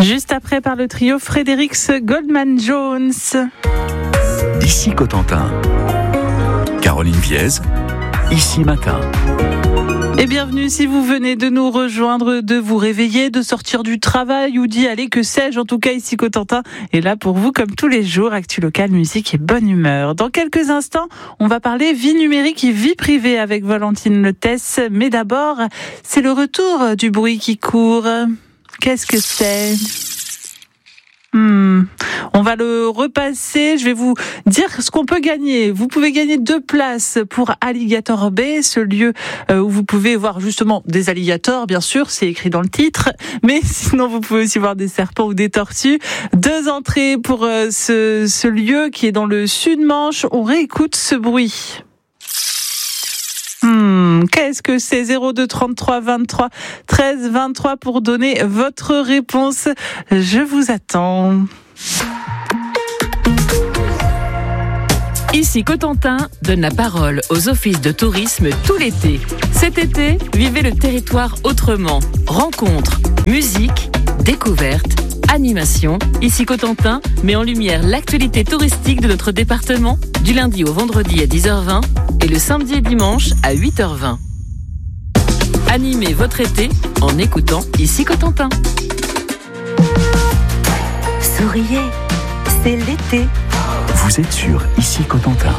Juste après, par le trio Fredericks Goldman Jones. Ici Cotentin. Caroline Viez, Ici Matin. Et bienvenue si vous venez de nous rejoindre, de vous réveiller, de sortir du travail ou d'y aller, que sais-je. En tout cas, Ici Cotentin est là pour vous comme tous les jours. Actu locale, musique et bonne humeur. Dans quelques instants, on va parler vie numérique et vie privée avec Valentine Letesse. Mais d'abord, c'est le retour du bruit qui court. Qu'est-ce que c'est ? On va le repasser. Je vais vous dire ce qu'on peut gagner. Vous pouvez gagner 2 places pour Alligator Bay, ce lieu où vous pouvez voir justement des alligators, bien sûr, c'est écrit dans le titre. Mais sinon, vous pouvez aussi voir des serpents ou des tortues. 2 entrées pour ce lieu qui est dans le Sud-Manche. On réécoute ce bruit. Qu'est-ce que c'est ? 02 33 23 13 23 pour donner votre réponse. Je vous attends. Ici Cotentin donne la parole aux offices de tourisme tout l'été. Cet été, vivez le territoire autrement. Rencontres, musique, découvertes, animation. Ici Cotentin met en lumière l'actualité touristique de notre département du lundi au vendredi à 10h20 et le samedi et dimanche à 8h20. Animez votre été en écoutant Ici Cotentin. Souriez, c'est l'été. Vous êtes sur Ici Cotentin.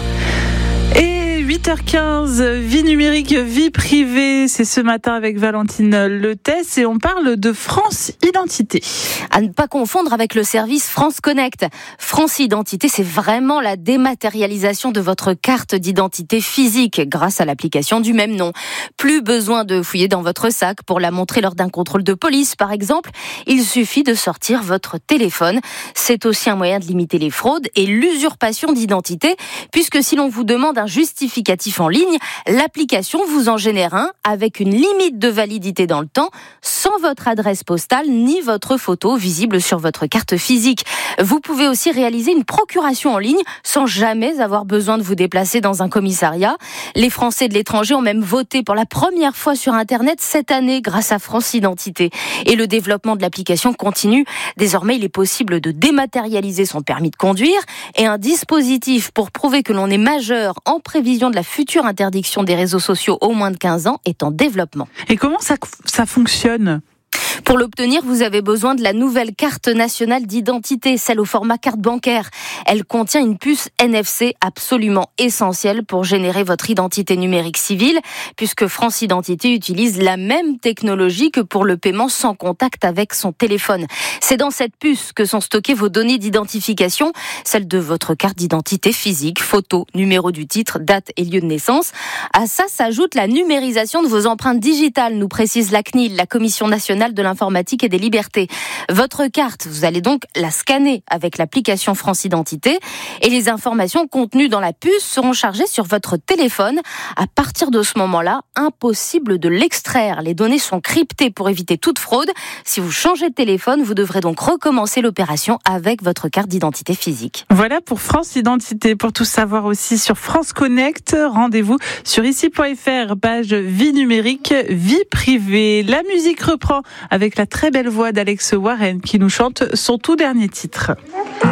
8h15, vie numérique, vie privée, c'est ce matin avec Valentine Letesse et on parle de France Identité. À ne pas confondre avec le service France Connect. France Identité, c'est vraiment la dématérialisation de votre carte d'identité physique grâce à l'application du même nom. Plus besoin de fouiller dans votre sac pour la montrer lors d'un contrôle de police, par exemple. Il suffit de sortir votre téléphone. C'est aussi un moyen de limiter les fraudes et l'usurpation d'identité, puisque si l'on vous demande un justificatif en ligne, l'application vous en génère un avec une limite de validité dans le temps, sans votre adresse postale ni votre photo visible sur votre carte physique. Vous pouvez aussi réaliser une procuration en ligne sans jamais avoir besoin de vous déplacer dans un commissariat. Les Français de l'étranger ont même voté pour la première fois sur Internet cette année grâce à France Identité. Et le développement de l'application continue. Désormais, il est possible de dématérialiser son permis de conduire et un dispositif pour prouver que l'on est majeur en prévision de la future interdiction des réseaux sociaux aux moins de 15 ans est en développement. Et comment ça fonctionne ? Pour l'obtenir, vous avez besoin de la nouvelle carte nationale d'identité, celle au format carte bancaire. Elle contient une puce NFC absolument essentielle pour générer votre identité numérique civile, puisque France Identité utilise la même technologie que pour le paiement sans contact avec son téléphone. C'est dans cette puce que sont stockées vos données d'identification, celles de votre carte d'identité physique, photo, numéro du titre, date et lieu de naissance. À ça s'ajoute la numérisation de vos empreintes digitales, nous précise la CNIL, la Commission nationale de l'informatique et des libertés. Votre carte, vous allez donc la scanner avec l'application France Identité et les informations contenues dans la puce seront chargées sur votre téléphone. À partir de ce moment-là, impossible de l'extraire. Les données sont cryptées pour éviter toute fraude. Si vous changez de téléphone, vous devrez donc recommencer l'opération avec votre carte d'identité physique. Voilà pour France Identité. Pour tout savoir aussi sur France Connect, rendez-vous sur ici.fr, page vie numérique, vie privée. La musique reprend avec la très belle voix d'Alex Warren qui nous chante son tout dernier titre.